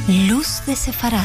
Luz de Sefarad.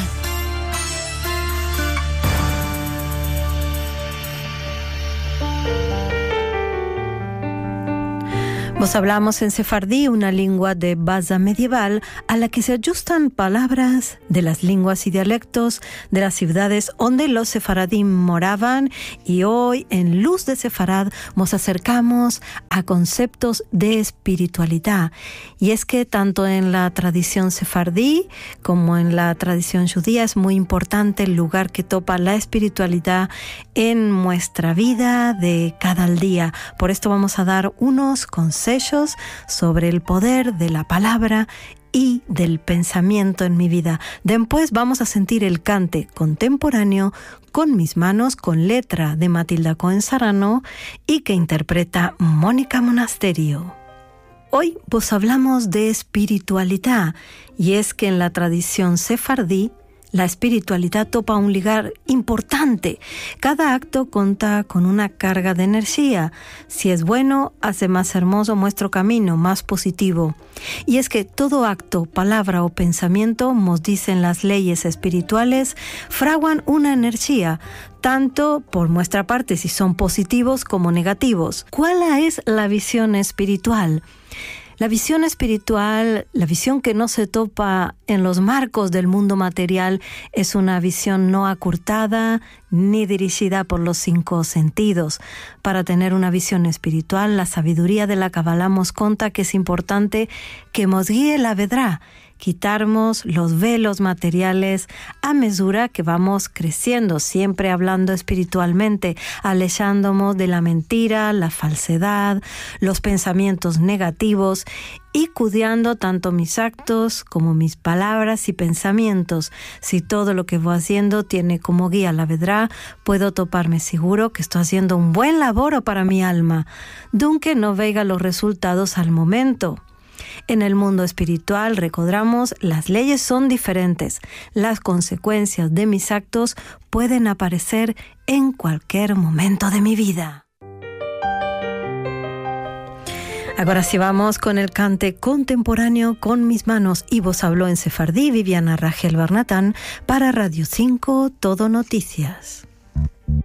Vos hablamos en sefardí, una lengua de base medieval a la que se ajustan palabras de las lenguas y dialectos de las ciudades donde los sefaradim moraban, y hoy en Luz de Sefarad nos acercamos a conceptos de espiritualidad. Y es que tanto en la tradición sefardí como en la tradición judía es muy importante el lugar que topa la espiritualidad en nuestra vida de cada día. Por esto vamos a dar unos consejos sobre el poder de la palabra y del pensamiento en mi vida. Después vamos a sentir el cante contemporáneo con mis manos, con letra de Matilda Cohen Sarano y que interpreta Mónica Monasterio. Hoy vos hablamos de espiritualidad, y es que en la tradición sefardí la espiritualidad topa un lugar importante. Cada acto cuenta con una carga de energía. Si es bueno, hace más hermoso nuestro camino, más positivo. Y es que todo acto, palabra o pensamiento, nos dicen las leyes espirituales, fraguan una energía, tanto por nuestra parte si son positivos como negativos. ¿Cuál es la visión espiritual? La visión espiritual, la visión que no se topa en los marcos del mundo material, es una visión no acurtada ni dirigida por los 5 sentidos. Para tener una visión espiritual, la sabiduría de la Kabbalah nos cuenta que es importante que nos guíe la vedrá, quitarnos los velos materiales a medida que vamos creciendo, siempre hablando espiritualmente, alejándonos de la mentira, la falsedad, los pensamientos negativos y cuidando tanto mis actos como mis palabras y pensamientos. Si todo lo que voy haciendo tiene como guía la vedrá, puedo toparme seguro que estoy haciendo un buen labor para mi alma, aunque no vea los resultados al momento. En el mundo espiritual, recordamos, las leyes son diferentes. Las consecuencias de mis actos pueden aparecer en cualquier momento de mi vida. Ahora sí vamos con el cante contemporáneo con mis manos. Y vos habló en sefardí Viviana Rachel Barnatán para Radio 5 Todo Noticias.